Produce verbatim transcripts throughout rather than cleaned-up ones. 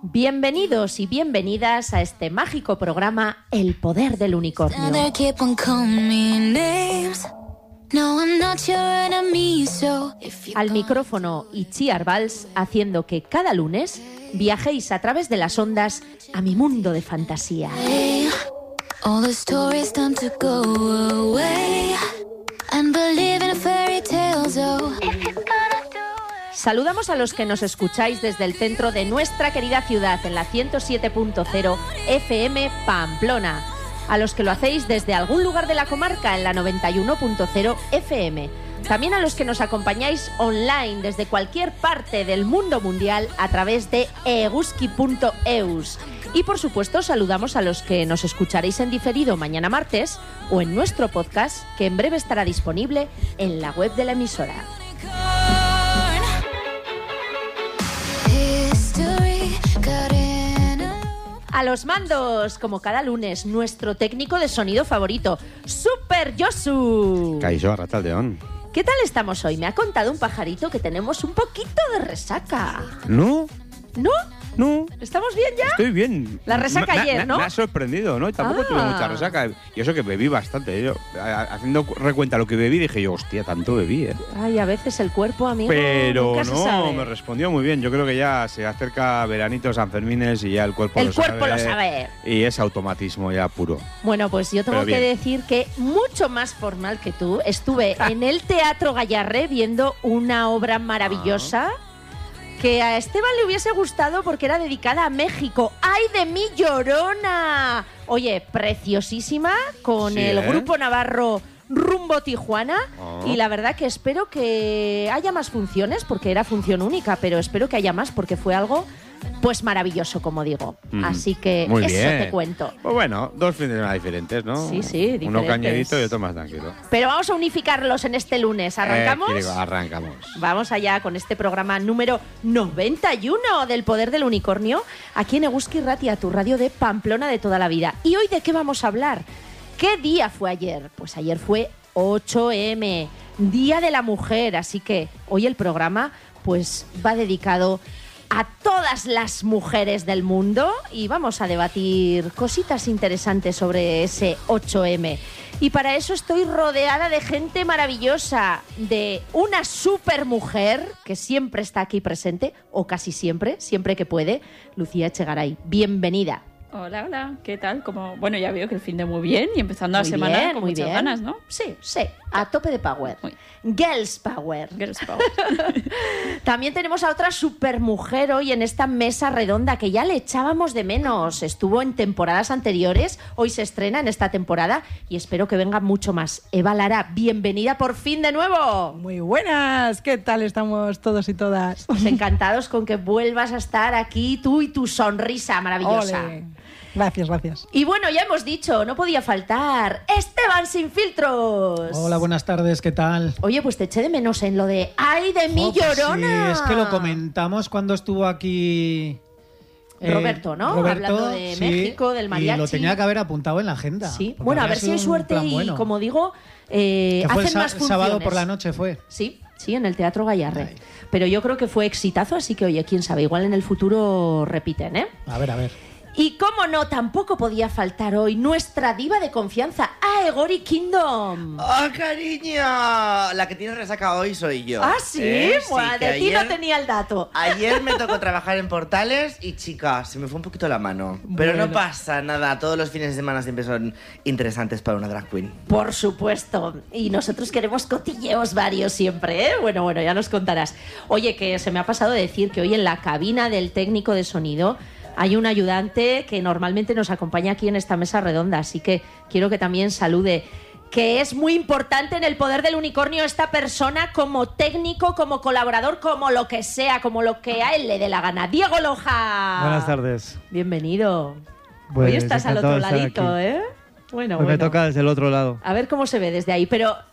Bienvenidos y bienvenidas a este mágico programa El Poder del Unicornio. Al micrófono Itziar Valls, haciendo que cada lunes viajéis a través de las ondas a mi mundo de fantasía. Saludamos a los que nos escucháis desde el centro de nuestra querida ciudad en la ciento siete punto cero F M Pamplona, a los que lo hacéis desde algún lugar de la comarca en la noventa y uno punto cero F M, también a los que nos acompañáis online desde cualquier parte del mundo mundial a través de eguski punto eus. Y por supuesto saludamos a los que nos escucharéis en diferido mañana martes o en nuestro podcast, que en breve estará disponible en la web de la emisora. A los mandos, como cada lunes, nuestro técnico de sonido favorito, Super Josu. Kaixo, arratsaldeon. ¿Qué tal estamos hoy? Me ha contado un pajarito que tenemos un poquito de resaca. ¿No? ¿No? No. ¿Estamos bien ya? Estoy bien. La resaca me, ayer, me, ¿no? Me ha sorprendido, ¿no? Y tampoco ah. tuve mucha resaca. Y eso que bebí bastante. Yo, haciendo recuenta lo que bebí, dije yo, hostia, tanto bebí, ¿eh? Ay, a veces el cuerpo, amigo, Pero nunca no, se sabe. Me respondió muy bien. Yo creo que ya se acerca veranito, San Fermines y ya el cuerpo el lo cuerpo sabe. lo sabe. Y es automatismo ya puro. Bueno, pues yo tengo que decir que mucho más formal que tú, estuve en el Teatro Gayarre viendo una obra maravillosa. Ah. Que a Esteban le hubiese gustado porque era dedicada a México. ¡Ay, de mi Llorona! Oye, preciosísima, con sí, el ¿eh? grupo navarro Rumbo Tijuana. Oh. Y la verdad que espero que haya más funciones, porque era función única, pero espero que haya más porque fue algo pues maravilloso, como digo. Mm. Así que Muy eso bien. te cuento. Pues bueno, dos fines de semana diferentes, ¿no? Sí, sí, diferentes. Uno cañadito y otro más tranquilo. Pero vamos a unificarlos en este lunes. ¿Arrancamos? Eh, arrancamos. Vamos allá con este programa número noventa y uno del Poder del Unicornio, aquí en Eguski Ratia, tu radio de Pamplona de toda la vida. ¿Y hoy de qué vamos a hablar? ¿Qué día fue ayer? Pues ayer fue ocho eme, Día de la Mujer, así que hoy el programa pues va dedicado a todas las mujeres del mundo y vamos a debatir cositas interesantes sobre ese ocho eme. Y para eso estoy rodeada de gente maravillosa, de una supermujer que siempre está aquí presente, o casi siempre, siempre que puede, Lucía Echegaray. Bienvenida. Hola, hola, ¿qué tal? Como, bueno, ya veo que el fin de muy bien y empezando muy la semana bien, con muy muchas bien. ganas, ¿no? Sí, sí, a tope de power. Muy. Girls Power. Girls Power. También tenemos a otra supermujer hoy en esta mesa redonda que ya le echábamos de menos. Estuvo en temporadas anteriores, hoy se estrena en esta temporada y espero que venga mucho más. Eva Lara, bienvenida por fin de nuevo. Muy buenas, ¿qué tal estamos todos y todas? Pues encantados con que vuelvas a estar aquí, tú y tu sonrisa maravillosa. Ole. Gracias, gracias. Y bueno, ya hemos dicho, no podía faltar Esteban Sin Filtros. Hola, buenas tardes, ¿qué tal? Oye, pues te eché de menos en lo de ¡ay, de mi oh, pues Llorona! Sí, es que lo comentamos cuando estuvo aquí eh, Roberto, ¿no? Roberto, hablando de sí, México, del mariachi. Y lo tenía que haber apuntado en la agenda. Sí, bueno, a ver si hay suerte y, bueno. como digo, eh, que fue hacen el más funciones. Sábado por la noche fue. Sí, sí, en el Teatro Gayarre. Ay. Pero yo creo que fue exitazo, así que, oye, quién sabe, igual en el futuro repiten, ¿eh? A ver, a ver. Y cómo no, tampoco podía faltar hoy nuestra diva de confianza, Aegori Kingdom. ¡Oh, cariño! La que tiene resaca hoy soy yo. ¿Ah, sí? ¿Eh? Buah, sí, de ti ayer, no tenía el dato. Ayer me tocó trabajar en Portales y, chica, se me fue un poquito la mano. Pero bueno. no pasa nada, todos los fines de semana siempre son interesantes para una drag queen. Por supuesto. Y nosotros queremos cotilleos varios siempre, ¿eh? Bueno, bueno, ya nos contarás. Oye, que se me ha pasado decir que hoy en la cabina del técnico de sonido hay un ayudante que normalmente nos acompaña aquí en esta mesa redonda, así que quiero que también salude, que es muy importante en el Poder del Unicornio esta persona como técnico, como colaborador, como lo que sea, como lo que a él le dé la gana. Diego Loja. Buenas tardes. Bienvenido. Pues hoy estás al otro encantado de estar ladito, aquí. ¿eh? Bueno, Pues bueno. me toca desde el otro lado. A ver cómo se ve desde ahí, pero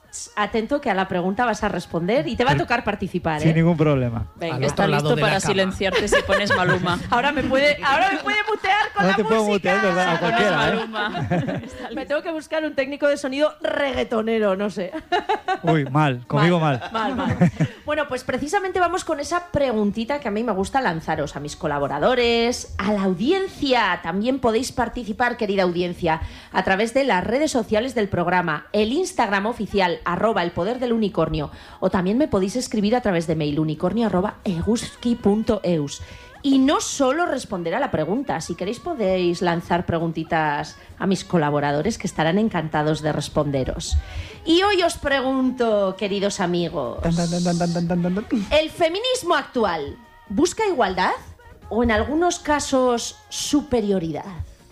atento que a la pregunta vas a responder y te va a tocar participar, ¿eh? Sin ningún problema. Venga, Al está otro lado listo de la para cama. silenciarte si pones Maluma. Ahora me puede, ahora me puede mutear con No la te puedo música. mutear, ¿verdad? A Pones cualquiera, ¿eh? Maluma. Me tengo que buscar un técnico de sonido reggaetonero, no sé. Uy, mal, conmigo mal. Mal, mal. Bueno, pues precisamente vamos con esa preguntita que a mí me gusta lanzaros a mis colaboradores, a la audiencia. También podéis participar, querida audiencia, a través de las redes sociales del programa, el Instagram oficial, arroba el poder del unicornio, o también me podéis escribir a través de mail unicornio arroba eguski punto eus. Y no solo responder a la pregunta, si queréis podéis lanzar preguntitas a mis colaboradores que estarán encantados de responderos. Y hoy os pregunto, queridos amigos, Tan, tan, tan, tan, tan, tan, tan, tan. ¿el feminismo actual busca igualdad o en algunos casos superioridad?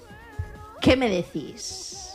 ¿Qué me decís?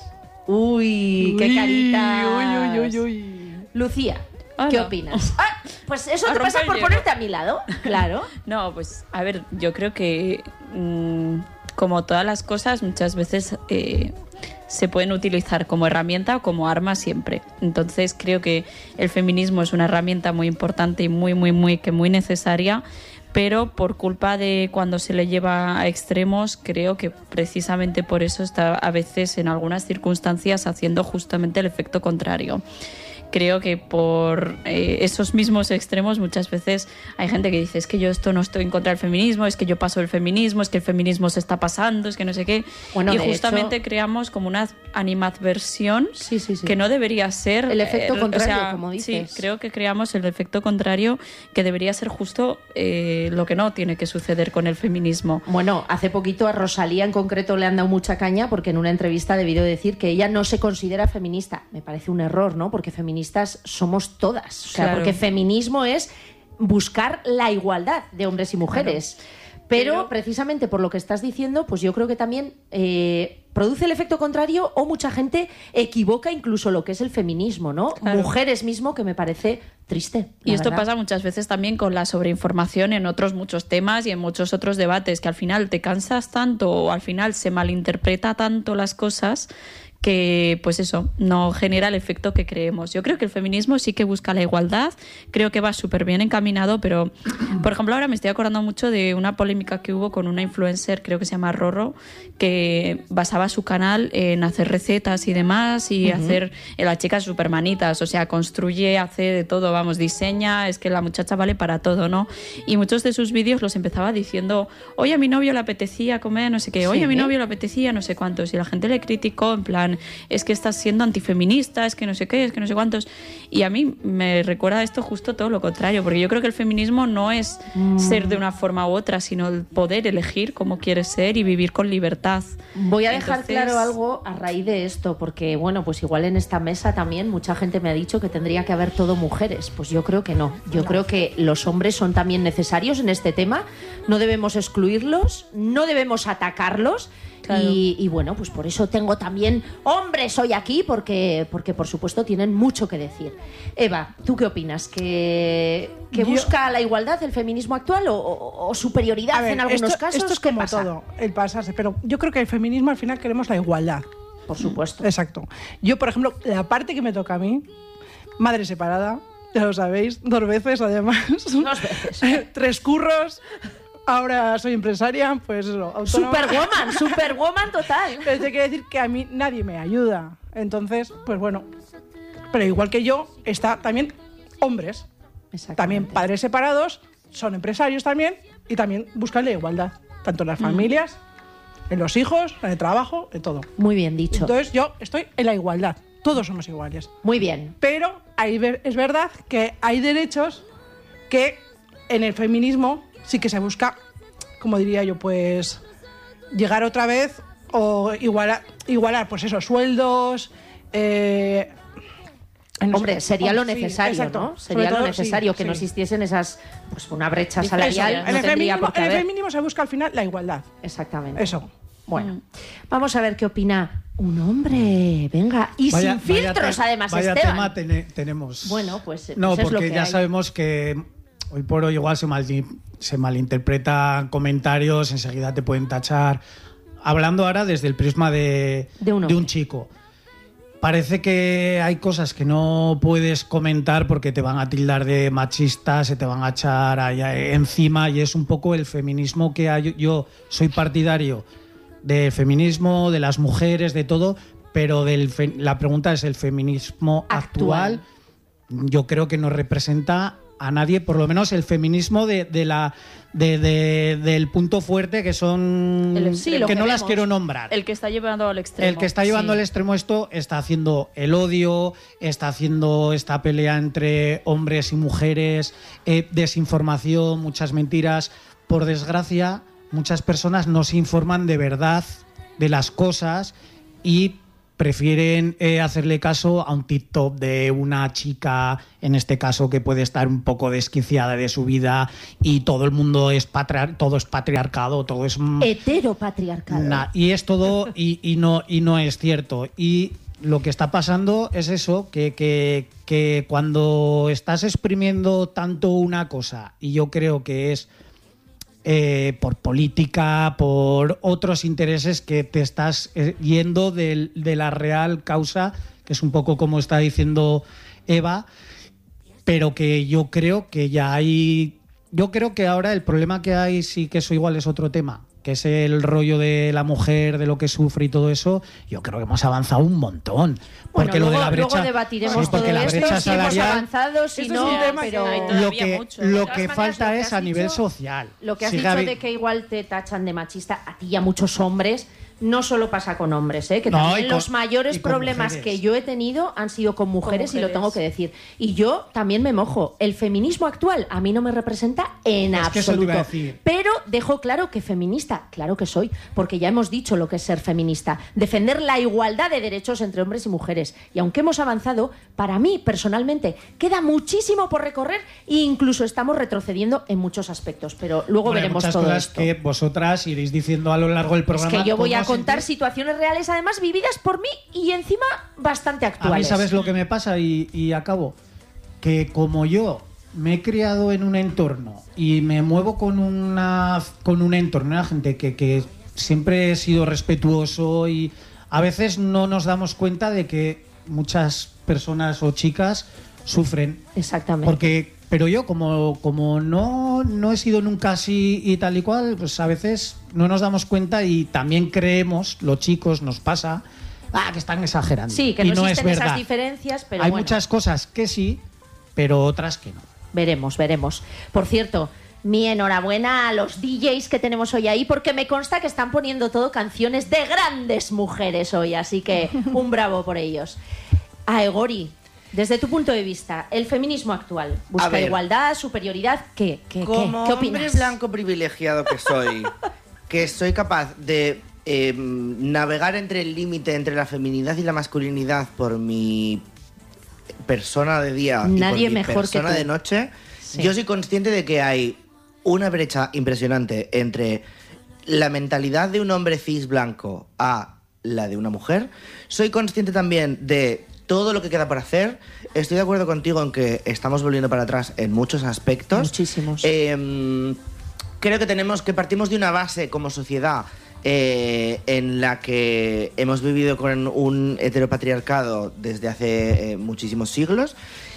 Uy, qué caritas. Uy, uy, uy, uy. Lucía, ¿qué Hola. opinas? Ah, pues eso A te pasa romper por hielo. ponerte a mi lado, claro. No, pues a ver, yo creo que mmm, como todas las cosas, muchas veces eh, se pueden utilizar como herramienta o como arma siempre. Entonces creo que el feminismo es una herramienta muy importante y muy, muy, muy, que muy necesaria, pero por culpa de cuando se le lleva a extremos, creo que precisamente por eso está a veces en algunas circunstancias haciendo justamente el efecto contrario. Creo que por eh, esos mismos extremos muchas veces hay gente que dice es que yo esto no estoy en contra del feminismo, es que yo paso del feminismo, es que el feminismo se está pasando, es que no sé qué. Bueno, y de justamente hecho- creamos como una animadversión Sí, sí, sí. que no debería ser... El efecto eh, contrario, o sea, como dices. Sí, creo que creamos el efecto contrario que debería ser justo eh, lo que no tiene que suceder con el feminismo. Bueno, hace poquito a Rosalía en concreto le han dado mucha caña porque en una entrevista ha debido decir que ella no se considera feminista. Me parece un error, ¿no? Porque feministas somos todas. O sea, Claro. porque feminismo es buscar la igualdad de hombres y mujeres. Pero, Pero- precisamente por lo que estás diciendo, pues yo creo que también eh, produce el efecto contrario o mucha gente equivoca incluso lo que es el feminismo, ¿no? Claro. Mujeres mismo, que me parece triste. Y la esto verdad. pasa muchas veces también con la sobreinformación en otros muchos temas y en muchos otros debates, que al final te cansas tanto o al final se malinterpreta tanto las cosas que, pues eso, no genera el efecto que creemos. Yo creo que el feminismo sí que busca la igualdad, creo que va súper bien encaminado, pero, por ejemplo, ahora me estoy acordando mucho de una polémica que hubo con una influencer, creo que se llama Rorro, que basaba su canal en hacer recetas y demás, y uh-huh. hacer, eh, la chica es súper manitas, o sea, construye, hace de todo, vamos, diseña, es que la muchacha vale para todo, ¿no? Y muchos de sus vídeos los empezaba diciendo, oye, a mi novio le apetecía comer no sé qué, oye, Sí. a mi novio le apetecía no sé cuántos, y la gente le criticó en plan, es que estás siendo antifeminista, es que no sé qué, es que no sé cuántos. Y a mí me recuerda esto justo todo lo contrario, porque yo creo que el feminismo no es mm. ser de una forma u otra, sino el poder elegir cómo quieres ser y vivir con libertad. Voy a dejar Entonces... claro algo a raíz de esto, porque bueno, pues igual en esta mesa también mucha gente me ha dicho que tendría que haber todo mujeres. Pues yo creo que no. Yo no. creo que los hombres son también necesarios en este tema. No debemos excluirlos, no debemos atacarlos. Claro. Y, y bueno, pues por eso tengo también hombres hoy aquí, porque, porque por supuesto tienen mucho que decir. Eva, ¿tú qué opinas? ¿Que, que Yo... busca la igualdad el feminismo actual o, o, o superioridad ver, en algunos esto, casos? Esto es ¿Qué como pasa? todo, el pasarse. Pero yo creo que el feminismo al final queremos la igualdad. Por supuesto. Exacto. Yo, por ejemplo, la parte que me toca a mí, madre separada, ya lo sabéis, dos veces además. Dos veces. Tres curros. Ahora soy empresaria, pues eso, autónoma. Superwoman, superwoman total. Pero te quiero decir que a mí nadie me ayuda. Entonces, pues bueno. Pero igual que yo, está también hombres. También padres separados, son empresarios también y también buscan la igualdad. Tanto en las mm. familias, en los hijos, en el trabajo, en todo. Muy bien dicho. Entonces yo estoy en la igualdad. Todos somos iguales. Muy bien. Pero hay, es verdad que hay derechos que en el feminismo sí que se busca, como diría yo, pues llegar otra vez o igualar, igualar pues esos sueldos. Eh, no Hombre, sé, sería lo necesario, sí, ¿no? Sería todo, lo necesario sí, que sí. no existiesen esas, pues una brecha salarial. Eso, no en, el tendría feminismo, por qué en el haber. feminismo se busca al final la igualdad. Exactamente. Eso. Bueno, mm. vamos a ver qué opina un hombre. Venga, y vaya, sin filtros, vaya además, vaya Esteban. tema ten tenemos. Bueno, pues, pues no, es porque lo que ya hay. sabemos que hoy por hoy igual se, mal, se malinterpretan comentarios, enseguida te pueden tachar. Hablando ahora desde el prisma de, de, un, de un chico. parece que hay cosas que no puedes comentar porque te van a tildar de machista, se te van a echar allá encima, y es un poco el feminismo que hay. Yo soy partidario del feminismo, de las mujeres, de todo, pero del fe, la pregunta es el feminismo actual. actual. Yo creo que no representa a nadie, por lo menos el feminismo de, de la de, de, del punto fuerte, que son el, sí, que, que no vemos, las quiero nombrar. El que está llevando al extremo. El que está llevando sí. al extremo esto está haciendo el odio, está haciendo esta pelea entre hombres y mujeres, eh, desinformación, muchas mentiras. Por desgracia, muchas personas no se informan de verdad de las cosas y prefieren eh, hacerle caso a un TikTok de una chica, en este caso, que puede estar un poco desquiciada de su vida, y todo el mundo es patriar- todo es patriarcado, todo es heteropatriarcado. Nah, y es todo y, y no y no es cierto. Y lo que está pasando es eso, que, que, que cuando estás exprimiendo tanto una cosa, y yo creo que es Eh, por política, por otros intereses, que te estás eh, yendo de, de la real causa, que es un poco como está diciendo Eva, pero que yo creo que ya hay... Yo creo que ahora el problema que hay, sí que eso igual es otro tema, que es el rollo de la mujer, de lo que sufre y todo eso. Yo creo que hemos avanzado un montón. Porque bueno, lo luego, de la brecha, luego debatiremos sí, porque todo la esto, brecha si hemos salarial, avanzado, si Eso no, es un tema pero que hay lo todavía que, mucho. De lo todas que maneras, falta lo que es has a nivel dicho- social. Lo que has Sigue dicho habi- de que igual te tachan de machista, a ti y a muchos hombres, no solo pasa con hombres, ¿eh? que No, también y con- los mayores y con problemas mujeres. que yo he tenido han sido con mujeres, Con y lo mujeres. tengo que decir. Y yo también me mojo. El feminismo actual a mí no me representa en Es que eso te absoluto. iba a decir. Pero dejo claro que feminista, claro que soy, porque ya hemos dicho lo que es ser feminista. Defender la igualdad de derechos entre hombres y mujeres. Y aunque hemos avanzado, para mí, personalmente, queda muchísimo por recorrer e incluso estamos retrocediendo en muchos aspectos. Pero luego Bueno, hay veremos muchas todo cosas esto. que vosotras iréis diciendo a lo largo del Es programa. que yo voy a cómo contar sentís. situaciones reales, además vividas por mí y encima bastante A mí, actuales. ¿sabes lo que me pasa? Y, y acabo. Que como yo me he criado en un entorno y me muevo con una con un entorno, una gente que, que siempre he sido respetuoso, y a veces no nos damos cuenta de que muchas personas o chicas sufren. Exactamente. Porque, pero yo, como, como no, no he sido nunca así y tal y cual, pues a veces no nos damos cuenta y también creemos, los chicos, nos pasa, ah, que están exagerando. Sí, que y no, no es existen esas verdad. diferencias, pero Hay bueno, muchas cosas que sí, pero otras que no. veremos, veremos. Por cierto, mi enhorabuena a los D Js que tenemos hoy ahí, porque me consta que están poniendo todo canciones de grandes mujeres hoy, así que un bravo por ellos. A Egori, desde tu punto de vista, el feminismo actual busca ver. igualdad, superioridad, ¿qué, qué, qué, Como qué hombre opinas? blanco privilegiado que soy, que soy capaz de eh, navegar entre el límite entre la feminidad y la masculinidad por mi persona de día Nadie y por mi mejor que persona tú. de noche, Sí. yo soy consciente de que hay una brecha impresionante entre la mentalidad de un hombre cis blanco a la de una mujer. Soy consciente también de todo lo que queda por hacer. Estoy de acuerdo contigo en que estamos volviendo para atrás en muchos aspectos. Muchísimos. Eh, creo que tenemos que partimos de una base como sociedad eh, en la que hemos vivido con un heteropatriarcado desde hace eh, muchísimos siglos,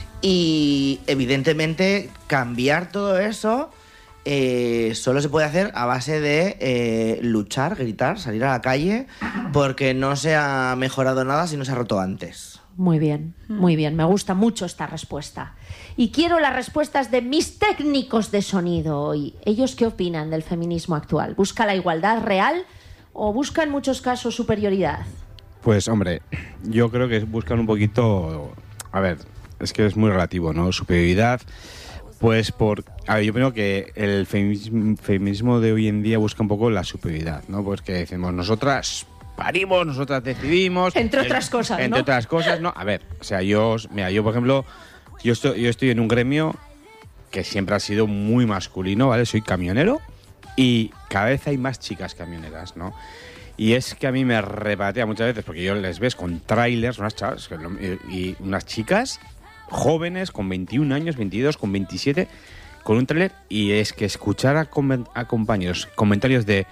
y evidentemente cambiar todo eso eh, solo se puede hacer a base de eh, luchar, gritar, salir a la calle, porque no se ha mejorado nada si no se ha roto antes. Muy bien, muy bien. Me gusta mucho esta respuesta. Y quiero las respuestas de mis técnicos de sonido hoy. ¿Ellos qué opinan del feminismo actual? ¿Busca la igualdad real o busca en muchos casos superioridad? Pues hombre, yo creo que buscan un poquito... A ver, es que es muy relativo, ¿no? Superioridad, pues por... A ver, yo creo que el feminismo, feminismo de hoy en día busca un poco la superioridad, ¿no? Pues que decimos, nosotras parimos, nosotras decidimos... Entre el- otras cosas, Entre ¿no? otras cosas, ¿no? A ver, o sea, yo... Mira, yo, por ejemplo, yo estoy, yo estoy en un gremio que siempre ha sido muy masculino, ¿vale? Soy camionero y cada vez hay más chicas camioneras, ¿no? Y es que a mí me repatea muchas veces, porque yo les ves con trailers, unas chavas, que lo- y, y unas chicas jóvenes con veintiún años, veintidós, con veintisiete, con un trailer, y es que escuchar a, comen- a compañeros comentarios de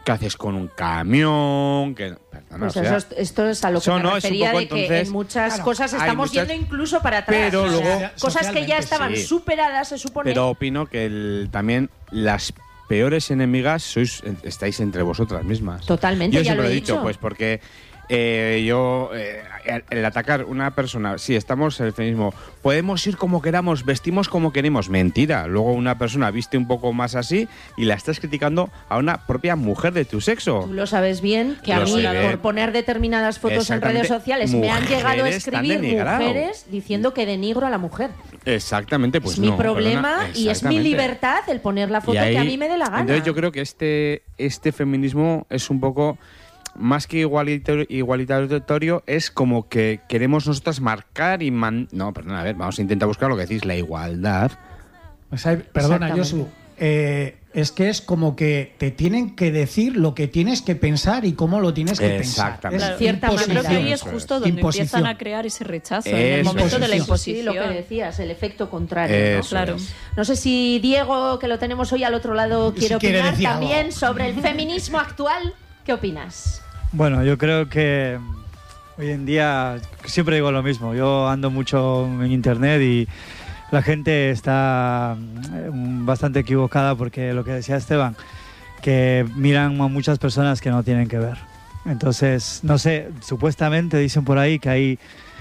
¿qué haces con un camión? Que, perdona, Pues o sea, eso, esto es a lo que eso me no, es un refería poco, de que entonces, en muchas claro, cosas hay estamos muchas- yendo incluso para atrás. pero o sea, luego- cosas que ya Socialmente, estaban sí. superadas, se supone. pero opino que el- también las peores enemigas sois estáis entre vosotras mismas. Totalmente, Yo ya siempre lo he he dicho, dicho. pues porque eh, yo, eh, el, el atacar una persona, sí, estamos en el feminismo, podemos ir como queramos, vestimos como queremos, mentira. Luego una persona viste un poco más así y la estás criticando a una propia mujer de tu sexo. Tú lo sabes bien, que a Lo mí, sé bien. por poner determinadas fotos en redes Exactamente. sociales, me han llegado a Mujeres tan escribir denigrado. mujeres diciendo que denigro a la mujer. Exactamente, pues es mi no, problema perdona, y es mi exactamente. libertad el poner la foto Y ahí- que a mí me dé la gana. Entonces yo creo que este, este feminismo es un poco, más que igualitario, igualitario, es como que queremos nosotras marcar y... Man no, perdona, a ver, vamos a intentar buscar lo que decís, la igualdad. O sea, perdona, Exactamente. Josu. eh, es que es como que te tienen que decir lo que tienes que pensar y cómo lo tienes que pensar. Exactamente. Es Claro, cierta yo creo que manera. ahí es justo donde Imposición. empiezan a crear ese rechazo, en el Eso momento es. de la Sí, imposición. Sí, lo que decías, el efecto contrario. ¿no? Eso Claro. es. No sé si Diego, que lo tenemos hoy al otro lado, Si quiere quiere opinar decir algo. también sobre el feminismo actual. ¿Qué opinas? Bueno, yo creo que hoy en día siempre digo lo mismo. Yo ando mucho en internet y la gente está eh, bastante equivocada porque lo que decía Esteban, que miran a muchas personas que no tienen que ver. Entonces, no sé, supuestamente dicen por ahí que hay,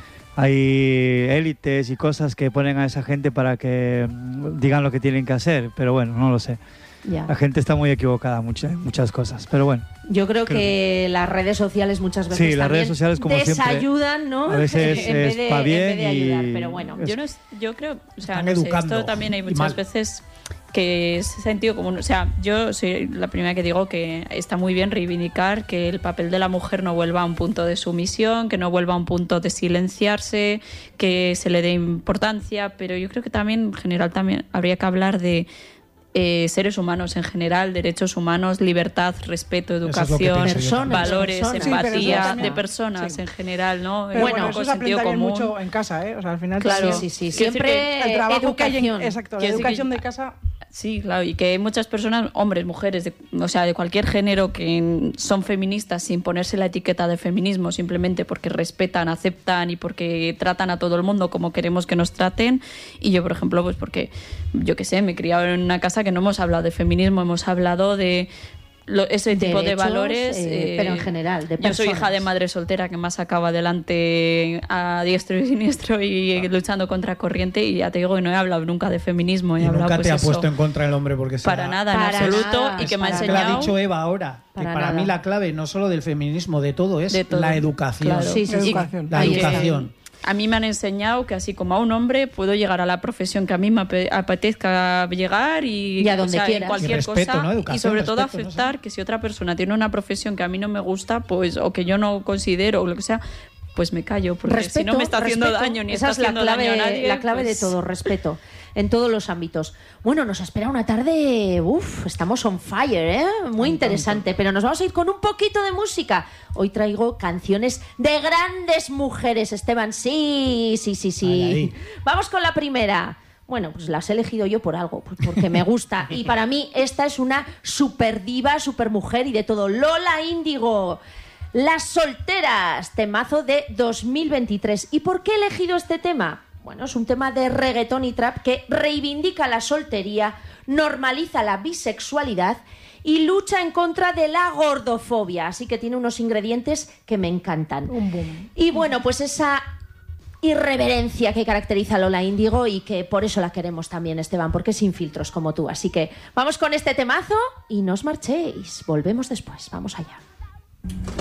hay élites y cosas que ponen a esa gente para que mm, digan lo que tienen que hacer, pero bueno, no lo sé. Ya. La gente está muy equivocada en muchas, muchas cosas, pero bueno. Yo creo, Creo que las redes sociales muchas veces Sí, las también redes sociales, como siempre, desayudan, ¿no? a veces en, vez es de, pa' en bien vez de ayudar, y- pero bueno. Es- Yo, no, es- yo creo, o sea, Están no sé, educando esto también hay y muchas mal. veces que es sentido común. O sea, yo soy la primera que digo que está muy bien reivindicar que el papel de la mujer no vuelva a un punto de sumisión, que no vuelva a un punto de silenciarse, que se le dé importancia, pero yo creo que también en general también habría que hablar de eh, seres humanos en general, derechos humanos, libertad, respeto, Eso es lo que educación, pienso yo Personas, valores, personas. Sí, pero eso empatía también- de personas sí. en general, ¿no? Pero Bueno, bueno, Un eso poco se sentido aplica también común. mucho en casa, ¿eh? O sea, al final Claro. también Sí, sí, sí. Quiero decir Siempre el trabajo que hay en, educación. exacto, la Quiero decir educación que- de casa. Sí, claro, y que hay muchas personas, hombres, mujeres, de, o sea, de cualquier género que son feministas sin ponerse la etiqueta de feminismo, simplemente porque respetan, aceptan y porque tratan a todo el mundo como queremos que nos traten. Y yo, por ejemplo, pues porque, yo qué sé, me he criado en una casa que no hemos hablado de feminismo, hemos hablado de lo- ese tipo de Derechos, valores. eh, pero en general, de Yo soy hija personas. de madre soltera que más sacaba adelante a diestro y siniestro y luchando contra corriente, y ya te digo que no he hablado nunca de feminismo. He Y hablado, nunca pues te ha eso. puesto en contra del hombre porque sea- Para nada, en Para absoluto, nada, y que me ha para Es que lo ha enseñado... dicho Eva ahora, que Para para, nada. mí la clave no solo del feminismo, de todo, es De todo. la educación. Claro. Sí, sí, sí. Educación. La Ahí está. educación. A mí me han enseñado que así como a un hombre puedo llegar a la profesión que a mí me ape- apetezca llegar y, Y a donde o sea, quieras. en cualquier Y respeto, cosa, ¿no? Educación, y sobre todo respeto, no sé. aceptar que si otra persona tiene una profesión que a mí no me gusta, pues o que yo no considero o lo que sea, pues me callo, porque Respeto, si no me está haciendo respeto. daño ni Esa está es la haciendo clave, daño a nadie, la clave pues- de todo, respeto. En todos los ámbitos. Bueno, nos espera una tarde, uff, estamos on fire, ¿eh? Muy interesante, pero nos vamos a ir con un poquito de música. Hoy traigo canciones de grandes mujeres, Esteban. Sí, sí, sí, sí. Ay, ay. Vamos con la primera. Bueno, pues las he elegido yo por algo, pues porque me gusta. Y para mí esta es una super diva, super mujer y de todo. Lola Índigo. Las solteras, temazo de dos mil veintitrés. ¿Y por qué he elegido este tema? Bueno, es un tema de reggaetón y trap que reivindica la soltería, normaliza la bisexualidad y lucha en contra de la gordofobia. Así que tiene unos ingredientes que me encantan. Un boom. Y bueno, pues esa irreverencia que caracteriza a Lola Índigo y que por eso la queremos también, Esteban, porque es sin filtros como tú. Así que vamos con este temazo y no os marchéis. Volvemos después. Vamos allá.